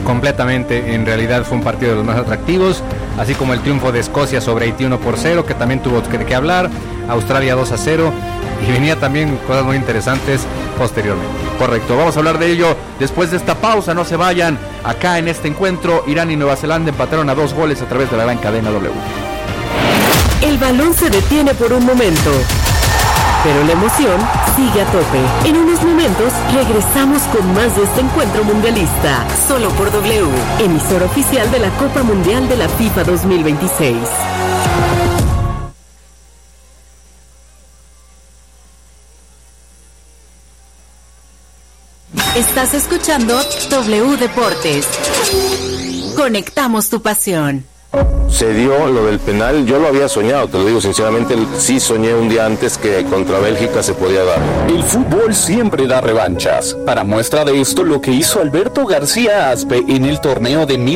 completamente. En realidad fue un partido de los más atractivos, así como el triunfo de Escocia sobre Haití 1-0, que también tuvo que hablar, Australia 2-0, y venía también cosas muy interesantes posteriormente. Correcto, vamos a hablar de ello después de esta pausa. No se vayan. Acá en este encuentro, Irán y Nueva Zelanda empataron a 2 goles a través de la gran cadena W. El balón se detiene por un momento, pero la emoción sigue a tope. En unos momentos regresamos con más de este encuentro mundialista, solo por W, emisora oficial de la Copa Mundial de la FIFA 2026. Estás escuchando W Deportes. Conectamos tu pasión. Se dio lo del penal, yo lo había soñado, te lo digo sinceramente, sí soñé un día antes que contra Bélgica se podía dar. El fútbol siempre da revanchas. Para muestra de esto, lo que hizo Alberto García Aspe en el torneo de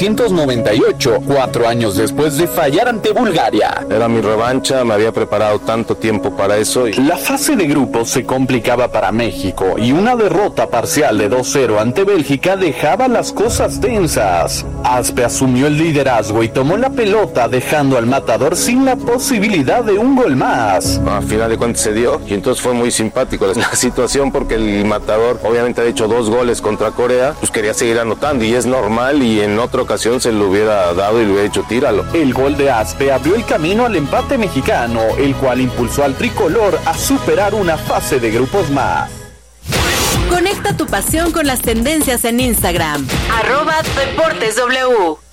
1998, 4 años después de fallar ante Bulgaria. Era mi revancha, me había preparado tanto tiempo para eso. La fase de grupos se complicaba para México y una derrota parcial de 2-0 ante Bélgica dejaba las cosas tensas. Aspe asumió el liderazgo y tomó la pelota, dejando al matador sin la posibilidad de un gol más. A final de cuentas se dio, y entonces fue muy simpático la situación, porque el matador obviamente ha hecho 2 goles contra Corea, pues quería seguir anotando, y es normal, y en otra ocasión se lo hubiera dado y le hubiera dicho tíralo. El gol de Aspe abrió el camino al empate mexicano, el cual impulsó al tricolor a superar una fase de grupos más. Conecta tu pasión con las tendencias en Instagram, @DeportesW.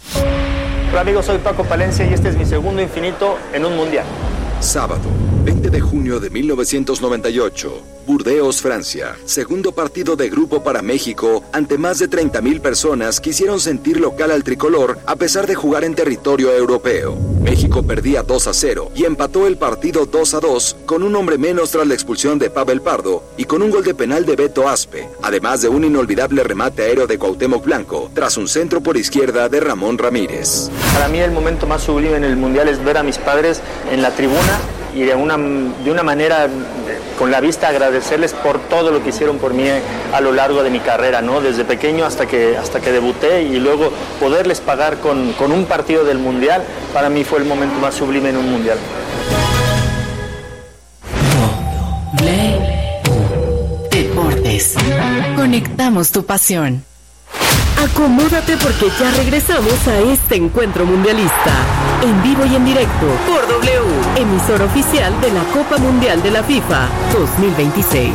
Hola amigos, soy Paco Palencia y este es mi segundo infinito en un mundial. Sábado, 20 de junio de 1998, Burdeos, Francia. Segundo partido de grupo para México ante más de 30,000 personas que hicieron sentir local al tricolor a pesar de jugar en territorio europeo. México perdía 2-0 y empató el partido 2-2 con un hombre menos tras la expulsión de Pavel Pardo y con un gol de penal de Beto Aspe, además de un inolvidable remate aéreo de Cuauhtémoc Blanco tras un centro por izquierda de Ramón Ramírez. Para mí el momento más sublime en el mundial es ver a mis padres en la tribuna y de una manera con la vista agradecerles por todo lo que hicieron por mí a lo largo de mi carrera, ¿no? Desde pequeño hasta que debuté, y luego poderles pagar con un partido del mundial, para mí fue el momento más sublime en un mundial. Deportes. Conectamos tu pasión. Acomódate porque ya regresamos a este encuentro mundialista, en vivo y en directo, por W, emisora oficial de la Copa Mundial de la FIFA 2026.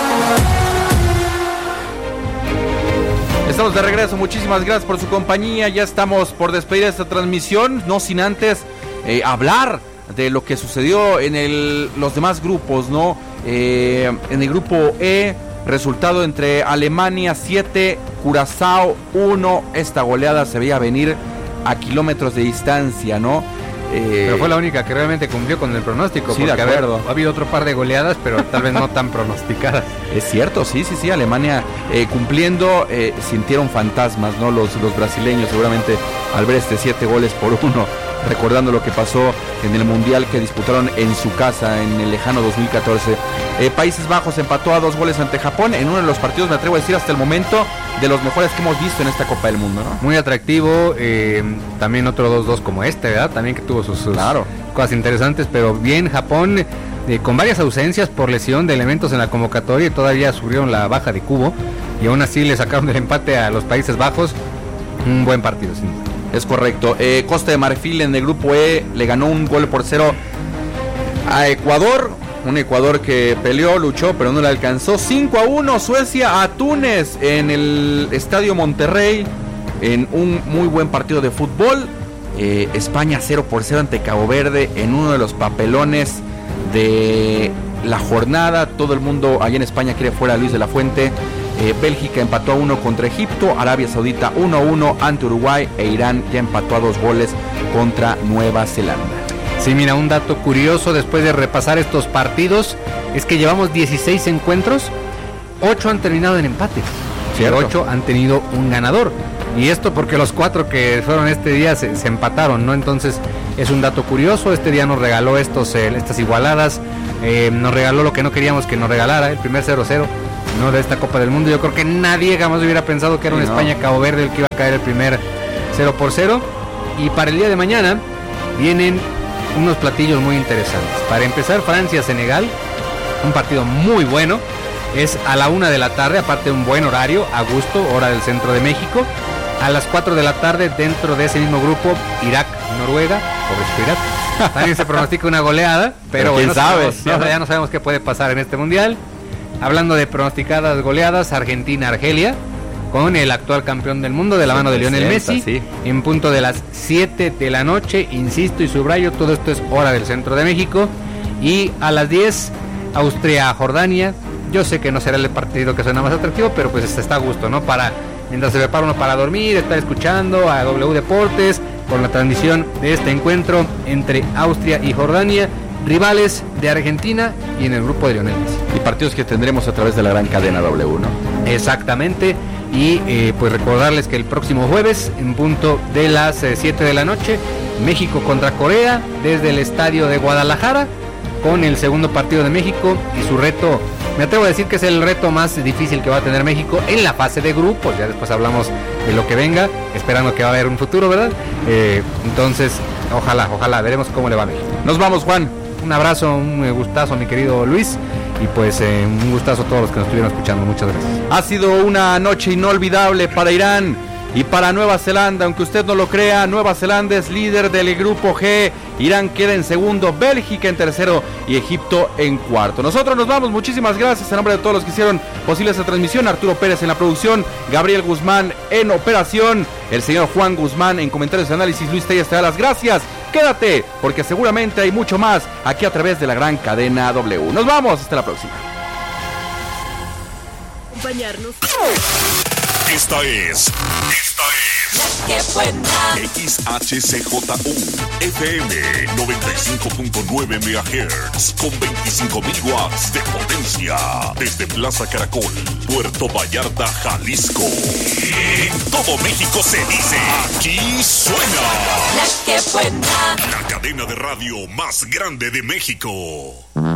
Estamos de regreso, muchísimas gracias por su compañía. Ya estamos por despedir esta transmisión, no sin antes hablar de lo que sucedió en los demás grupos, ¿no? En el grupo E, resultado entre Alemania 7, Curazao 1. Esta goleada se veía venir a kilómetros de distancia, ¿no? Pero fue la única que realmente cumplió con el pronóstico. Sí, de acuerdo. Ha habido otro par de goleadas, pero tal vez no tan pronosticadas. Es cierto, sí, Alemania cumpliendo, sintieron fantasmas, ¿no? Los brasileños, seguramente al ver 7 goles por 1, recordando lo que pasó en el Mundial que disputaron en su casa en el lejano 2014. Países Bajos empató a 2 goles ante Japón en uno de los partidos, me atrevo a decir hasta el momento, de los mejores que hemos visto en esta Copa del Mundo, ¿no? Muy atractivo, también otro 2-2 como ¿verdad? También que tuvo sus cosas interesantes, pero bien Japón, con varias ausencias por lesión de elementos en la convocatoria, y todavía sufrieron la baja de Kubo, y aún así le sacaron el empate a los Países Bajos. Un buen partido, sin duda. Es correcto. Costa de Marfil en el grupo E le ganó 1-0 a Ecuador. Un Ecuador que peleó, luchó, pero no le alcanzó. 5-1 Suecia a Túnez en el Estadio Monterrey, en un muy buen partido de fútbol. España 0-0 ante Cabo Verde en uno de los papelones de la jornada. Todo el mundo allá en España quiere fuera a Luis de la Fuente. Bélgica empató a 1 contra Egipto, Arabia Saudita 1-1 ante Uruguay, e Irán ya empató a 2 goles contra Nueva Zelanda. Sí, mira, un dato curioso después de repasar estos partidos es que llevamos 16 encuentros, 8 han terminado en empate, ¿cierto? 8 han tenido un ganador, y esto porque los 4 que fueron este día se empataron, ¿no? Entonces es un dato curioso. Este día nos regaló estas igualadas, nos regaló lo que no queríamos que nos regalara, el primer 0-0, ¿no?, de esta Copa del Mundo. Yo creo que nadie jamás hubiera pensado que era un España-Cabo Verde el que iba a caer el primer 0-0. Y para el día de mañana vienen unos platillos muy interesantes. Para empezar, Francia-Senegal, un partido muy bueno. Es a la 1 de la tarde, aparte un buen horario, a gusto, hora del centro de México. A las 4 de la tarde, dentro de ese mismo grupo, Irak-Noruega, por Irak. También se pronostica una goleada, pero quién sabe. Ya no sabemos qué puede pasar en este mundial. Hablando de pronosticadas goleadas, Argentina-Argelia, con el actual campeón del mundo de la mano de Lionel Messi, sí, en punto de las 7 de la noche, insisto y subrayo, todo esto es hora del centro de México. Y a las 10, Austria-Jordania. Yo sé que no será el partido que suena más atractivo, pero pues está a gusto, ¿no? Mientras se prepara uno para dormir, estar escuchando a W Deportes con la transmisión de este encuentro entre Austria y Jordania, rivales de Argentina y en el grupo de Lionel Messi. Y partidos que tendremos a través de la gran cadena W, ¿no? Exactamente. Y pues recordarles que el próximo jueves, en punto de las 7 de la noche, México contra Corea, desde el estadio de Guadalajara, con el segundo partido de México y su reto. Me atrevo a decir que es el reto más difícil que va a tener México en la fase de grupos. Ya después hablamos de lo que venga, esperando que va a haber un futuro, ¿verdad? Entonces, ojalá, veremos cómo le va a México. Nos vamos, Juan. Un abrazo, un gustazo, mi querido Luis. Y pues un gustazo a todos los que nos estuvieron escuchando. Muchas gracias. Ha sido una noche inolvidable para Irán y para Nueva Zelanda. Aunque usted no lo crea, Nueva Zelanda es líder del grupo G. Irán queda en segundo, Bélgica en tercero y Egipto en cuarto. Nosotros nos vamos, muchísimas gracias en nombre de todos los que hicieron posible esta transmisión. Arturo Pérez en la producción, Gabriel Guzmán en operación, el señor Juan Guzmán en comentarios y análisis, Luis Telles te da las gracias. Quédate, porque seguramente hay mucho más aquí a través de la gran cadena W. Nos vamos, hasta la próxima. Acompañarnos. Esta es XHCJU FM 95.9 MHz con 25.000 watts de potencia desde Plaza Caracol, Puerto Vallarta, Jalisco. En todo México se dice, aquí suena La cadena de radio más grande de México.